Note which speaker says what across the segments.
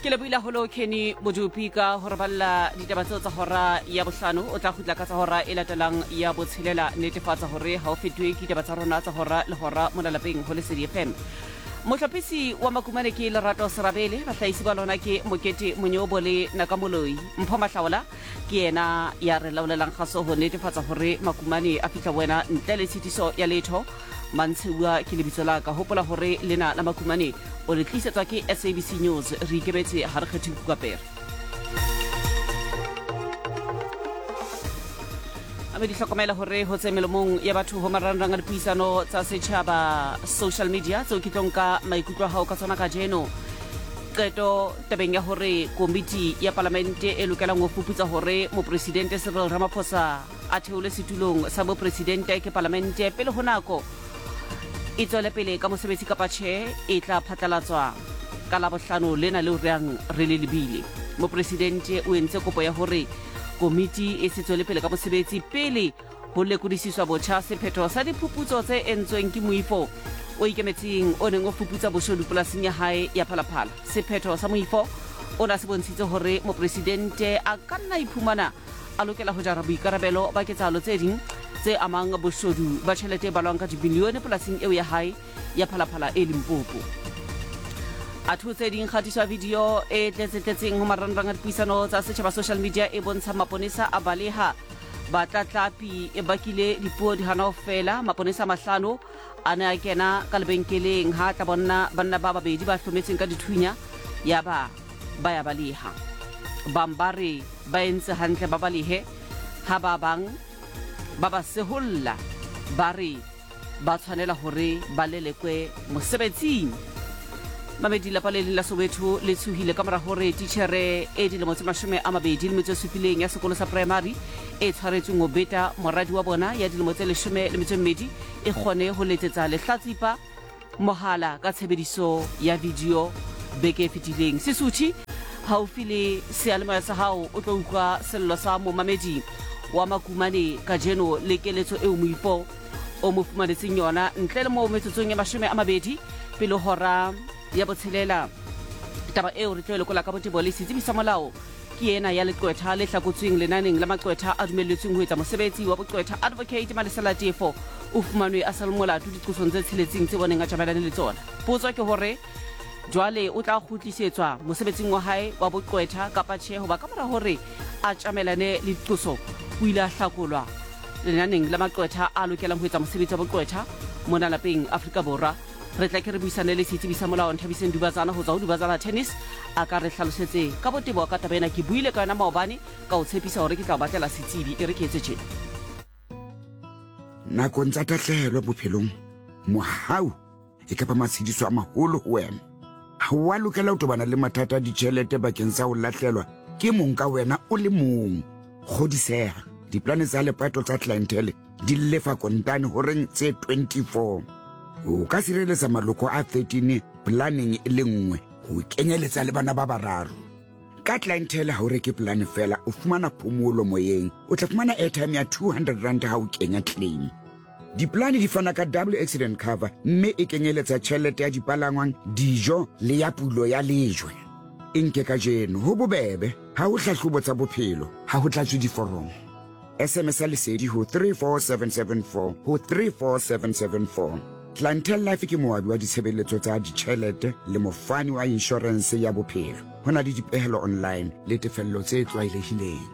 Speaker 1: ke le buila holo Kenny Modupi ka hore balla ditaba tsa hora ya bohlano o tla khutla ka tsa hora e latelang ya botshelela netefatsa hore ha o fetwe ke ditaba tsa rona tsa hora le hora mo lapeng ho Lesedi FM. Mohlapisi wa Makumane ke Lerato Serabele bahlaisi ba lona ke Mokete Monyobo le Nakamoloi Mpho Mahlaola ke yena ya re laolelang kgaso ho netefatsa hore Makumane a fitla wena ntle le tshitiso ya letho Mantshiwa ke lebitso la ka hopola hore lena la Makumane o le tlisetswa ke SABC News re ikebetse ha re kgethe Kukapere. Ame di hlokomela hore ho tsemelomong ya batho ho marangrang a dipuisano tsa setjhaba social media tseo ke tlonka maikutlo hao ka tsona ka jeno qeto tabeng ya hore komiti ya parlamente e lokelang ho fuputsa hore mopresidente Cyril Ramaphosa a theole setulong sa mopresidente ke parlamente pele ho nako e tswele pele ka mosebetsi ka patjhe e tla phatlalatswa ka la bohlano lena le reang re le lebile mopresidente o entse kopo ya hore komiti e setswele pele ka mosebetsi pele ho lekodisiswa botjha sephetho sa diphuputso tse entsweng ke moifo o ikemetseng o neng o fuputsa boshodu polasing ya hae ya Phalaphala. Sephetho sa moifo o na se bontshitse hore mopresidente a ka nna iphumana a lokela ho jara boikarabelo ba ketsahalo tse ding tse amang boshodu ba tjhelete balwang ka dibilione polasing eo ya hae ya Phalaphala e Limpopo. A thutse ding kgatiswa video e tletseng ho marangrang a dipuisano tsa setjhaba social media e bontsha maponesa a baleha batlatlapi e bakile dipuo di hana ho fela maponesa mahlano a ne a kena ka lebenkeleng ha tla banna ba babedi ba hlometseng ka dithunya ya ba ya baleha bambare ba entse hantle ba balehe ha ba bang ba ba seholla bare ba tshwanela hore ba lelekwe mosebetsing. Mamedi la paleng la Soweto le tshuhile ka mora hore titjhere e dilemo tse 27 ya sekolo sa primary e tshwaretsweng ho beta moradi wa bona ya dilemo tse 12 e kgone ho letsetsa lehlatsipa mohala ka tshebediso ya video beke fetileng. Sisuthi haufi le sealemoya sa hao o tlo utlwa sello sa momamedi wa Makumane ka jeno le keletso e moifo o mo fumanetseng yona ntle le mo metsotsong ya 20 pele hora ya botshelela. Taba eo re tlo lekola ka botebo le setsibisa molao ke yena ya leqwetha le hlakotsweng lenaneng la maqwetha a dumelletsweng ho etsa mosebetsi wa boqwetha advocate Malesela Tefo o fumanwe a salmolato diqosong tse tsheletseng tse boneng a jabalane le tsona. Potso ke hore jwale o tla khutlisetswa mosebetsing wa hae wa boqwetha kapa tjhe hoba ka mora hore a tjamelane le diqoso o ile a hlakolwa lenaneng la maqwetha a lokelang ho etsa mosebetsi wa boqwetha mona lapeng Afrika Borwa. Re tla ke re buisane le setsibisa molao Nthabiseng Dubatsana ho tswa ho Dubatsana Tennis a ka re hlalosetse ka botebo ka tabena ke buile ka yona maobane ka o tshepisa hore ke tla batlela setsibi e re ke etse tjena.
Speaker 2: Nakong tsa tahlehelo bophelong mohau e ka ba matshidiso a maholo ho wena ha wa lokela ho tobana le mathata a ditjhelete bakeng sa ho lahlelwa ke mong ka wena o le mong. Kgodiseha diplane tsa lepato tsa clientele di lefa kontane horeng tse 24 o ka sireletsa maloko a 13 planning e le nngwe ho kenyeletsa le bana ba bararo. Ka clientele ha o reke plan fela o fumana phomolo moyeng o tla fumana airtime ya 200 rand ha o kenya claim. Diplane di fana ka double accident cover mme e kenyeletsa tjhelete ya dipalangwang dijo le ya pulo ya lejwe. Inke ka jeno ho bobebe ha o hlahlobo tsa bophelo ha ho tlatswe diforomo. SMS lesedi ho 34774 ho 34774. Clientele Life ke moabi wa ditshebeletso tsa ditjhelete le mofani wa insurance ya bophelo. Hona le dipehelo online le tefello tse tlwaelehileng.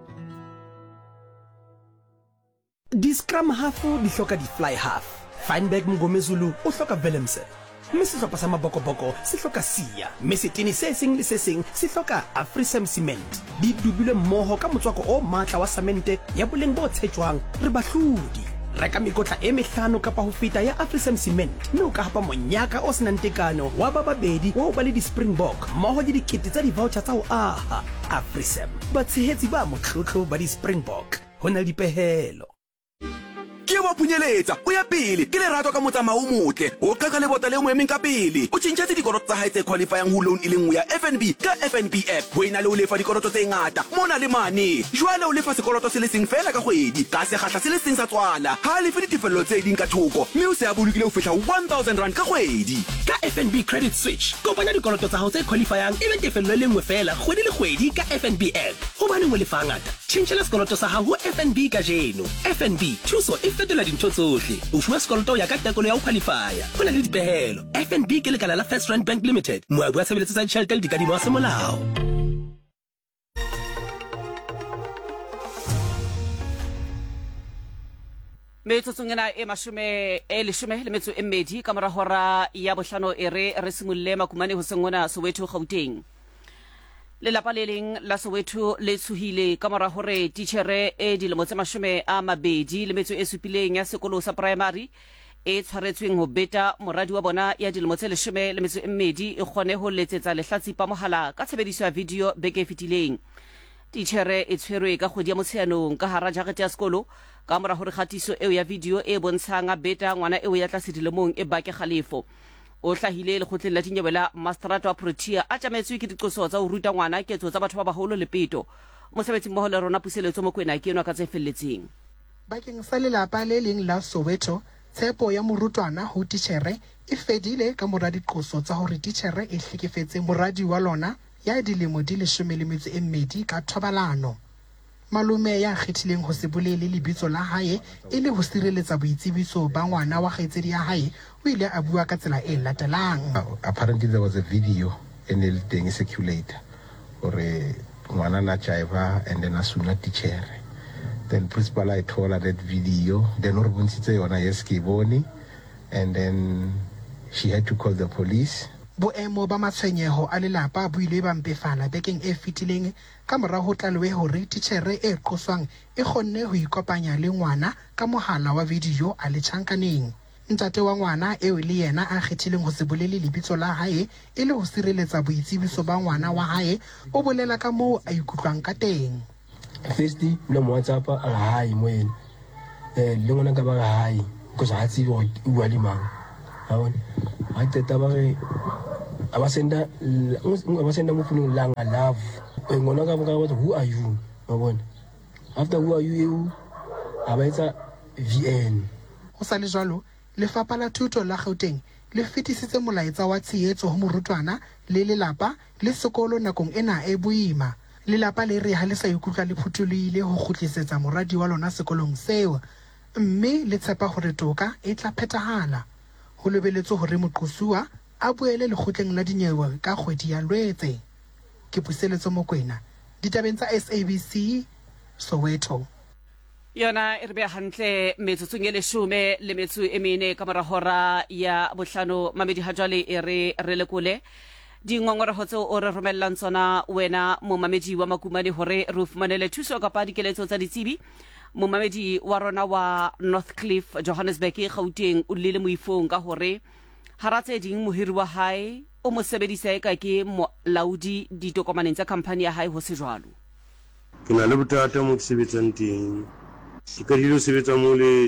Speaker 3: Di Scrum half di hloka di fly half. Feinberg Mngomezulu o hloka Willemse. Mme sehlopha sa mabokoboko se hloka Sia. Mme setene se seng le se seng se hloka Afrisam Cement. Di dubile mmoho ka motswako o matla wa samente ya boleng bo tshetjwang re bahlodi. Reka mekotla e mehlano kapa ho feta ya Afrisam Cement mme o ka hapa monyaka o senang tekano wa ba babedi wa ba le di-Springbok mmoho le dikete tsa di-voucher tsa ho aha. Afrisam batshehetsi ba motlotlo ba di-Springbok ho na le dipehelo.
Speaker 4: Ke wa phunyeletsa o ya pele ke lerato ka motsamao o motle o qaka le bota le mo emeng ka pele o tshintshetse dikoloto tsa hae tse qualifying ho loan e le nngwe ya FNB ka FNB app ho ina le o lefa dikoloto tse ngata mona le mane jwale o lefa sekoloto se le seng fela ka kgwedi ka sekgahla se le seng sa tswala ha le fe ditefello tse ding ka thoko mme o se a bolokile ho fihla 1000 rand ka kgwedi
Speaker 3: ka FNB Credit Switch kopanya dikoloto tsa hao tse qualifying e be tefello le nngwe fela kgwedi le kgwedi ka FNB app hobane o lefa ngata tjhentjhela sekoloto sa hao ho FNB ka jeno FNB thuso e fetola dintho tsohle o fuwa sekoloto ya ka tekolo ya ho qualifya ho na le dipehelo FNB ke lekala la First Rand Bank Limited moabi wa tshebeletso tsa ditjhelete le dikadimo tsa semolao.
Speaker 1: metsotsong ena e leshome le metso e mmedi ka mora hora ya bohlano e re simolle makumane ho sengona Soweto Gauteng. Lelapa le leng la Soweto le tshohile ka mora hore titjhere e dilemo tse 20 le metso e supileng ya sekolo sa primary e tshwaretsweng ho beta moradi wa bona ya dilemo tse 10 le metso e mmedi e kgone ho letsetsa lehlatsipa mohala ka tshebediso ya video beke fitileng. Titjhere e tshwerwe ka kgwedi ya Motsheanong ka hara jarete ya sekolo ka mora hore kgatiso eo ya video e bontshang a beta ngwana eo ya tlase dilemong e bake kgalefo. O hlahile lekgotleng la dinyewe la Mastrato wa Protea a tjametswe ke diqoso tsa ho ruta ngwana ketso tsa batho ba baholo le peto. Mosebetsi mmoho le rona puseletso Mokwena ke enwa ka tse felletseng.
Speaker 5: Bakeng sa lelapa le leng la Soweto, tshepo ya morutwana ho titjhere e fedile ka mora diqoso tsa hore titjhere e hlekefetse moradi wa lona ya dilemo di 12 ka thobalano. Malume ya kgethileng ho se bolele lebitso la hae e le ho sireletsa boitsebiso ba ngwana wa kgaitsedi ya hae o ile a bua ka tsela e latelang.
Speaker 6: Apparently there was a video in the thing circulator or ngwana na chaiva and then asuna teacher. Then principal I told her that video then o re bontshitse yona yes ke bone and then she had to call the police.
Speaker 5: Boemo ba matshwenyeho a lelapa bo ile ba mpefala bekeng e fitileng ka mora ho tlalwe hore titjhere e qoswang e kgonne ho ikopanya le ngwana ka mohala wa video a le tjhankaneng. Ntate wa ngwana eo le yena a kgethileng ho se bolele lebitso la hae e le ho sireletsa boitsebiso ba ngwana wa hae o bolela ka moo a ikutlwang ka teng.
Speaker 7: Firstly no WhatsApp a hae moen le ngwana ka ba hae because ha tsi ho bua le mang ha bona ha teta ba re abasenda mo phone lang a love ngwana ka ba who are you ha bona after who are you abaitsa VN
Speaker 5: ho sa le jwalo lefapha la thuto la Gauteng le fetisitse molaetsa wa tshehetso ho morutwana le lelapa le sekolo nakong ena e boima. Lelapa le re ha le sa ikutlwa le phuthulohile ho kgutlisetsa moradi wa lona sekolong seo mme le tshepa hore toka e tla phethahala. Ho lebeletswe hore moqosuwa a boele lekgotleng la dinyewe ka kgwedi ya Lwetse. Ke puseletso Mokwena ditabeng tsa SABC Soweto.
Speaker 1: Yona e re be hantle metsotsong e 10 le metso e 4 ka mora hora ya bohlano mamedi ha jwale e re lekole dingongorego tseo o re romellang tsona wena momamedi wa makumane hore re fumanele thuso ka pa dikeletso tsa ditsebi. Momamedi wa rona wa Northcliffe Johannesburg Gauteng o lile moifong ka hore haratse ding mohiri wa hae o mo sebedisa ka ke molaudi ditokomaneng tsa company ya hae ho se jwalo.
Speaker 8: Ke na le botata mo sebetsang teng ke ka dilo sebetsa mo le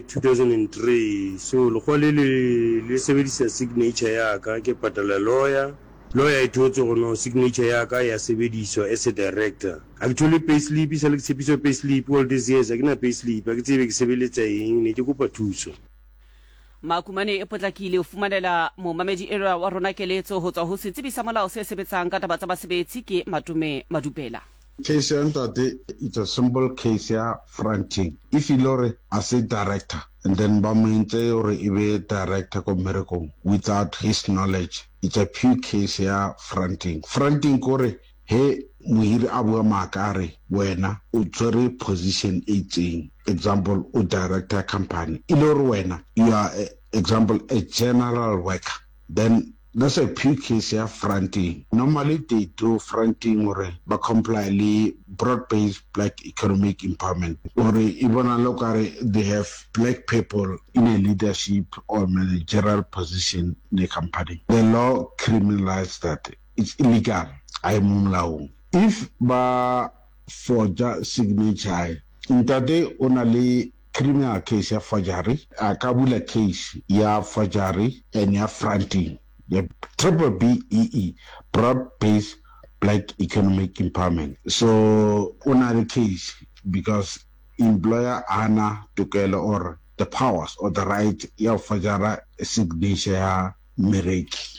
Speaker 8: 2003 so le khole le sebedisa signature ya ka ke patala lawyer e thotse go no signature ya ka ya sebediswa as a director actually payslip isa le tshepiso payslip all these years a ke na payslip a ke tsebe ke sebeletsa eng ne ke kopa thuso.
Speaker 1: Makumane e potlakile o fumanela momamedi era wa rona keletso ho tswa ho setsebisa molao se sebetsang ka taba tsa basebetsi ke Matume Madupela.
Speaker 9: Case ntate, it's a simple case ya fronting. If you lore as a director and then bamente or a director ko miracle without his knowledge, it's a pure case ya fronting. Fronting kore he muhiri abu makare wena utore position 18. Example u director company. Ilor wena you are example a general worker. Then that's a pure case here fronting. Normally they do fronting or comply broad-based black economic empowerment. Or even a local they have black people in a leadership or managerial position in the company. The law criminalizes that. It's illegal. I'm allowed. If ba forge signature, intate only criminal case ya forgery, a ka bula case ya forgery and ya fronting, ya triple BEE, broad-based black economic empowerment. So another case because employer ana tokelo or the powers or the right ya forgera signature ya marriage.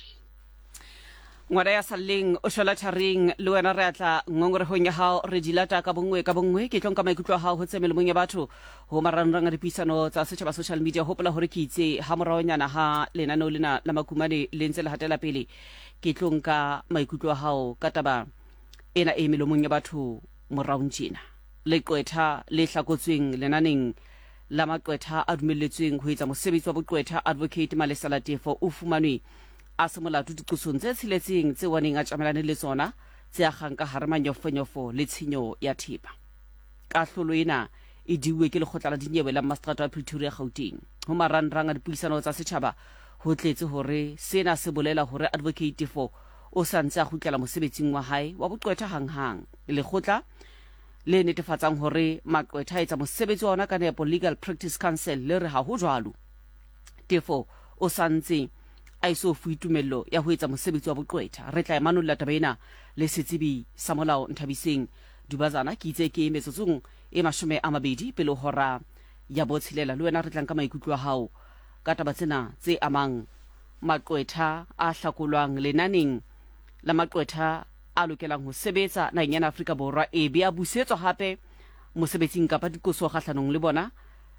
Speaker 1: ngwana ya saleng o shola tharing le wena re atla ngongorehong ya hao re dilata ka bongwe ke tlonka maikutlo a hao ho tsemelomong ya batho ho marangrang a dipuisano tsa setjhaba social media hopola hore ke itse ha moraonyana ha lenaneo lena la makumane le ntse le hatela pele ke tlonka maikutlo a hao ka taba ena e melomong ya batho moraonjena le qwetha le hlakotsweng lenaneng la maqwetha a dumelletsweng ho etsa mosebetsi wa boqwetha advocate Malesela Tefo o fumanwe a semolato diqosong tse tshiletseng tse waneng a tjamelane le tsona tse agang ka hare manyofonyofo le tshenyo ya thepa kahlolo ena e diuwe ke lekgotla la dinyewe la Magistrate wa Pretoria Gauteng ho marangrang a dipuisano tsa setjhaba ho tletse hore sena se bolela hore advocate Tefo o santse a kgutlela mosebetsing wa hae wa boqwetha hanghang lekgotla le netefatsang hore maqwetha a etsa mosebetsi wa ona ka nepo Legal Practice Council le re ha ho jwalo Tefo o santse a iso fuitumello ya ho etsa mosebetsi wa boqwetha re tla emanolla tabena le setsebi sa molao Nthabiseng Dubazana ke itse ke metsotsong e 20 pele hora ya botshelela le wena re tlang ka maikutlo a hao ka taba tsena tse amang maqwetha a hlakolwang lenaneng la maqwetha a lokelang ho sebetsa naheng ya Afrika Borwa e be a busetswa hape mosebetsing kapa dikoso kgahlanong le bona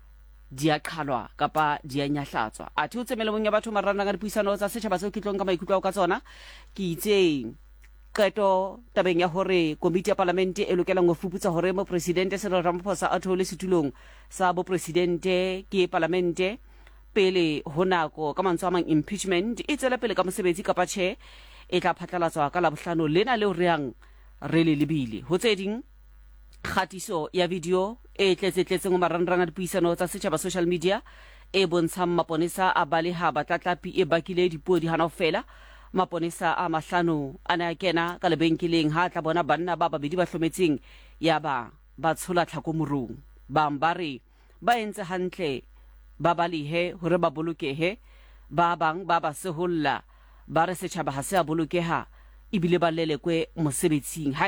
Speaker 1: dia qhalwa kapa dia nyahlatswa a thi o tsemelomong ya batho marangrang a dipuisano tsa setjhaba tseo ke tlong ka maikutlo ka tsona ke itse qeto tabeng ya hore komiti ya parlamente e lokelang ho fuputsa hore mo presidente Cyril Ramaphosa a thole setulong sa bo presidente ke parlamente pele ho nako ka mantswe a mang impeachment e tsela pele ka mosebetsi kapa tjhe e tla phatlalatswa ka labohlano lena le reang re le lebile ho tse ding khatiso ya video e tletseng o marangrang a dipuisano tsa setjhaba social media e bontshang maponesa a baleha batlatlapi e bakile dipuo di hana fela maponesa a mahlano ana kena ka lebenkeleng ha tla bona banna ba babedi ba hlometseng ya ba tshola tlhakomorong ba mbare ba entse hantle ba balihe hore ba bolokehe ba bang ba seholla ba re setjhaba ha se a bolokeha ibile ba lelekwe mosebetsing